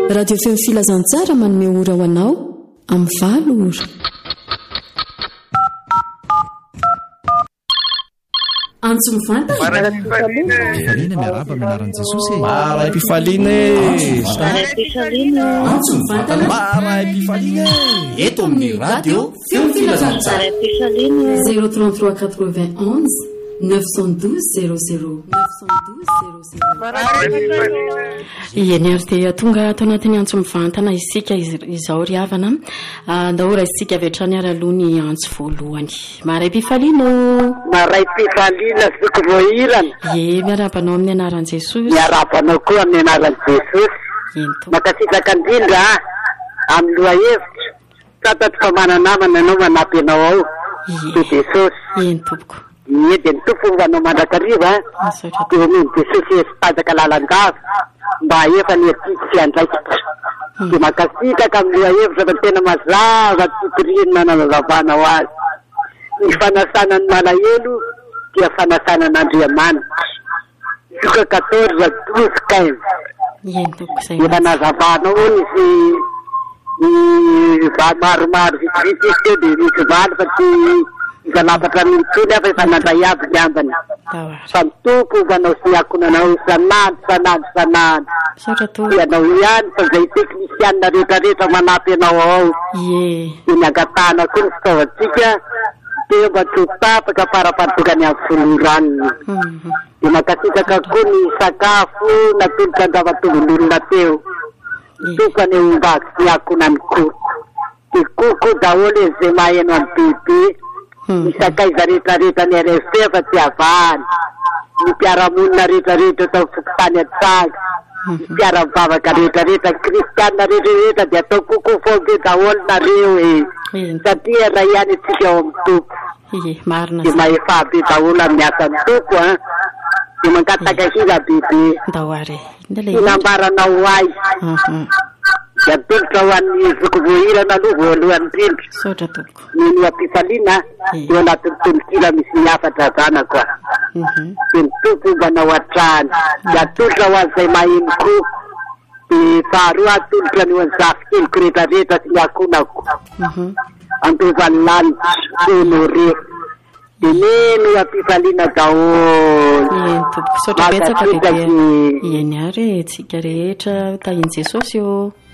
radio feo filazantsara manome ora ho anao amin'ny valo ora. Antso mivantana Pifaliana miaraba minaran'i Jesosy. Maray Pifaliana Antso mivantana Maray Pifaliana Eto amin'ny radio feo filazantsara 033 91 912 00 Ianyary dia tonga ato anatin'ny antso mivantana isika izao ry havana. Ndahora isika avy hatrany ary aloha ny antso voalohany. Maray Pifaliana. Maray Pifaliana zoko voahirana. Miarabanao amin'ny anaran'i Jesosy. Miarabanao koa amin'ny anaran'i Jesosy. Makasitaka indrindra amin'ny lohahevitra. Fantatro fa mananamana ianao manampy ianao ao. Jesosy. Tompoko. Dia ny tomponganao mandrakariva dia ny Jesosy esitazaka lalandava mba efa ny atiky sy andraikitra. Dia makasitaka amin'ny lohahevitra fa tena mazava titirina nanazavana ho azy. Ny fanasana ny malahelo dia fanasana n'Andriamanitra. Luka 14:12-15. Efa nazavanao izy maromaro vitsivitsy dia misy valy fa tsy izanapatra mintsony afa efa nandray aby ny ambany. Fa mitoko vanao sy akonanao sanandro. Ianao ihany fa izay teknisianina rehetrarehetra manampy ianao ao. Dia niangatana koa ny fitaovantsika dia mba tsy tapaka farafahatokany amin'ny foloranony. Dia makasitaka koa ny sakafo natoloka an-javatobon'olona teo. Tokany eo mbaky sy akonany koa. Dia kokoa daholo izay mahaino amin'ny bebe. Ny sakaiza rehetrarehetra ny RFE fa tsy avahany. Ny mpiaramonina rehetrarehetra atao fokotany atsaga. Ny mpiaravavaka rehetrarehetra kristianina rehetrarehetra dia atao kokoa foge daholo nareo satria raha ihany antsika ao amin'ny toko. Dia mahefa be daholo amin'ny asan'ny toko a. Dia mangataka hila bebe. Hinambaranao azy. Dia tolotra ho an'ny zoko voahirana aloha voalohany indrindra. Ny Pifaliana eo anatin'ny tolokila misy ny afatra zana koa. Dia ny toko mbanao hatrany. Dia tolotra ho azy izay maheno koa. Dia faharoa tolotra ny ho an'ny zafikelyko rehetrarehetra sy ny akonako. Andovan'ny lanitra honore. Dia neny Pifaliana daholo. Tompoko saotra betsaka bebe. Iany ary tsika rehetra tahin'i Jesosy eo.